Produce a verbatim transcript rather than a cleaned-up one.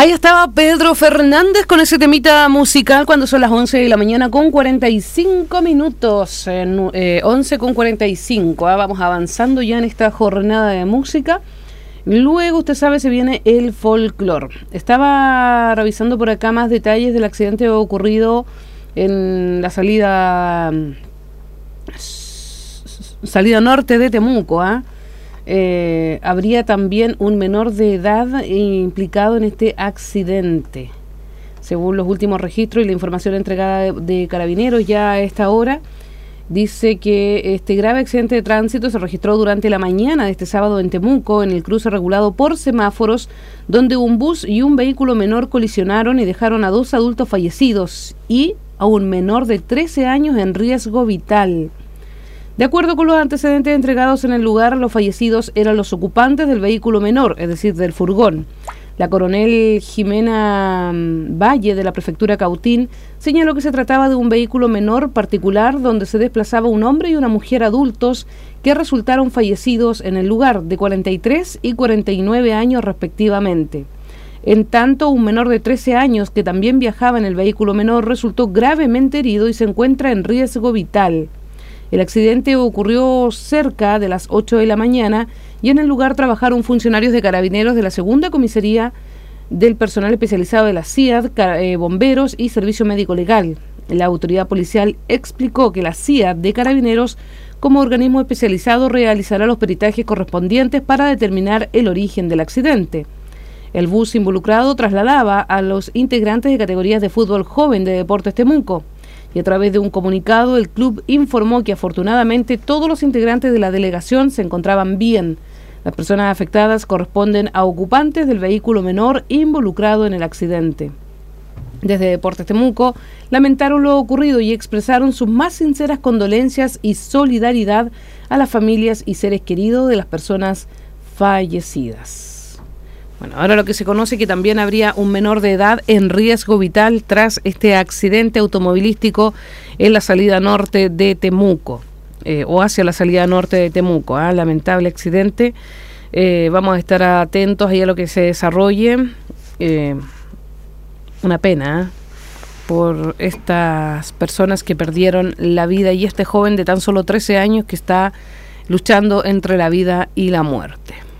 Ahí estaba Pedro Fernández con ese temita musical cuando son las once de la mañana con cuarenta y cinco minutos, eh, once con cuarenta y cinco, ¿eh? Vamos avanzando ya en esta jornada de música. Luego, usted sabe, se viene el folclore. Estaba revisando por acá más detalles del accidente ocurrido en la salida salida norte de Temuco, ¿ah? ¿eh? Eh, habría también un menor de edad implicado en este accidente. Según los últimos registros y la información entregada de, de Carabineros ya a esta hora, dice que este grave accidente de tránsito se registró durante la mañana de este sábado en Temuco, en el cruce regulado por semáforos, donde un bus y un vehículo menor colisionaron y dejaron a dos adultos fallecidos y a un menor de trece años en riesgo vital. De acuerdo con los antecedentes entregados en el lugar, los fallecidos eran los ocupantes del vehículo menor, es decir, del furgón. La coronel Jimena Valle, de la prefectura Cautín, señaló que se trataba de un vehículo menor particular donde se desplazaba un hombre y una mujer adultos que resultaron fallecidos en el lugar, de cuarenta y tres y cuarenta y nueve años respectivamente. En tanto, un menor de trece años que también viajaba en el vehículo menor resultó gravemente herido y se encuentra en riesgo vital. El accidente ocurrió cerca de las ocho de la mañana y en el lugar trabajaron funcionarios de Carabineros de la segunda comisaría, del personal especializado de la C I A D, eh, bomberos y servicio médico legal. La autoridad policial explicó que la C I A D de Carabineros, como organismo especializado, realizará los peritajes correspondientes para determinar el origen del accidente. El bus involucrado trasladaba a los integrantes de categorías de fútbol joven de Deportes Temuco. Y a través de un comunicado, el club informó que afortunadamente todos los integrantes de la delegación se encontraban bien. Las personas afectadas corresponden a ocupantes del vehículo menor involucrado en el accidente. Desde Deportes Temuco lamentaron lo ocurrido y expresaron sus más sinceras condolencias y solidaridad a las familias y seres queridos de las personas fallecidas. Bueno, ahora lo que se conoce es que también habría un menor de edad en riesgo vital tras este accidente automovilístico en la salida norte de Temuco, eh, o hacia la salida norte de Temuco. ¿eh? Lamentable accidente. Eh, vamos a estar atentos ahí a lo que se desarrolle. Eh, una pena ¿eh? por estas personas que perdieron la vida y este joven de tan solo trece años que está luchando entre la vida y la muerte.